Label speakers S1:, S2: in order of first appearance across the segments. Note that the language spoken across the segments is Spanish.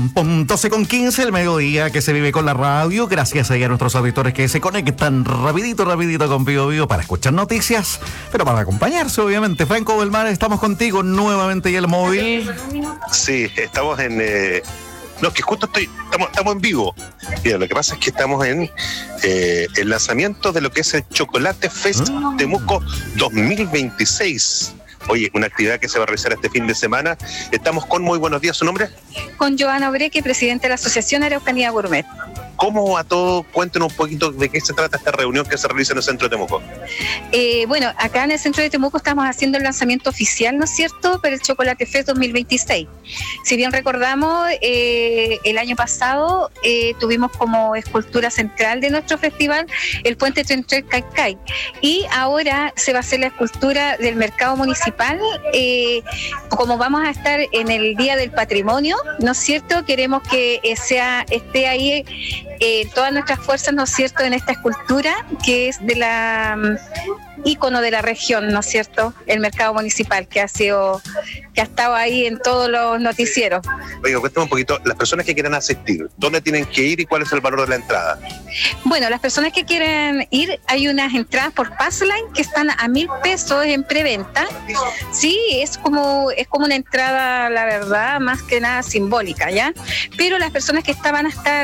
S1: Pum, pum, 12:15 el mediodía que se vive con la radio. Gracias a nuestros auditores que se conectan rapidito con Vivo Vivo para escuchar noticias, pero para acompañarse, obviamente. Franco Belmar, estamos contigo nuevamente y el móvil.
S2: Sí, estamos en... No, que justo estamos en vivo. Mira, lo que pasa es que estamos en el lanzamiento de lo que es el Chocolate Fest Temuco 2026. Oye, una actividad que se va a realizar este fin de semana. Estamos con muy buenos días. ¿Su nombre?
S3: Con Joana Obreque, presidente de la Asociación Araucanía Gourmet.
S2: ¿Cómo va todo? Cuéntenos un poquito de qué se trata esta reunión que se realiza en el centro de Temuco.
S3: Bueno, acá en el centro de Temuco estamos haciendo el lanzamiento oficial, ¿no es cierto?, para el Chocolate Fest 2026. Si bien recordamos, el año pasado tuvimos como escultura central de nuestro festival el puente Trentel Caicay, y ahora se va a hacer la escultura del mercado municipal. Como vamos a estar en el Día del Patrimonio, ¿no es cierto?, queremos que esté ahí todas nuestras fuerzas, ¿no es cierto?, en esta escultura que es de la ícono de la región, ¿no es cierto?, el mercado municipal, que ha estado ahí en todos los noticieros.
S2: Oiga, cuéntame un poquito, las personas que quieran asistir, ¿dónde tienen que ir y cuál es el valor de la entrada?
S3: Bueno, las personas que quieren ir, hay unas entradas por Passline que están a 1.000 pesos en preventa. Sí, es como una entrada, la verdad, más que nada simbólica, ¿ya? Pero las personas que van a estar,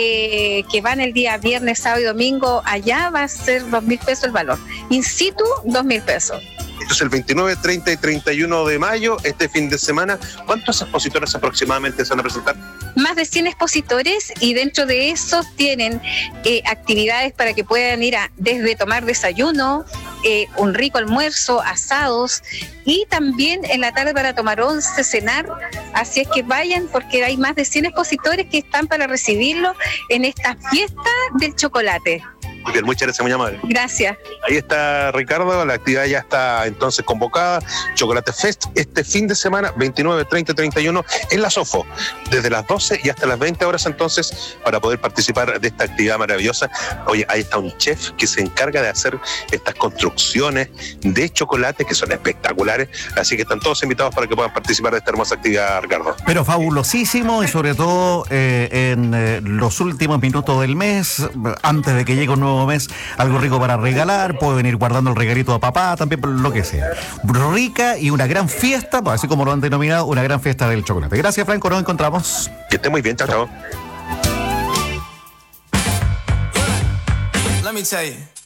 S3: que van el día viernes, sábado y domingo, allá va a ser 2.000 pesos el valor. In situ, 2.000 pesos.
S2: Entonces el 29, 30 y 31 de mayo, este fin de semana, ¿cuántos expositores aproximadamente se van a presentar?
S3: Más de 100 expositores, y dentro de esos tienen actividades para que puedan ir desde tomar desayuno, un rico almuerzo, asados, y también en la tarde para tomar once, cenar. Así es que vayan, porque hay más de 100 expositores que están para recibirlo en esta fiesta del chocolate.
S2: Muy bien, muchas gracias, muy amable.
S3: Gracias.
S2: Ahí está Ricardo, la actividad ya está entonces convocada. Chocolate Fest este fin de semana, 29, 30 y 31 en la Sofo, desde las 12 y hasta las 20 horas entonces, para poder participar de esta actividad maravillosa. Oye, ahí está un chef que se encarga de hacer estas construcciones de chocolate que son espectaculares, así que están todos invitados para que puedan participar de esta hermosa actividad, Ricardo.
S1: Pero fabulosísimo, y sobre todo en los últimos minutos del mes, antes de que llegue un nuevo mes, algo rico para regalar. Pueden ir guardando el regalito a papá, también, lo que sea. Rica y una gran fiesta, así como lo han denominado, una gran fiesta del chocolate. Gracias, Franco, nos encontramos.
S2: Que esté muy bien, chao, chao.
S4: Let me tell you.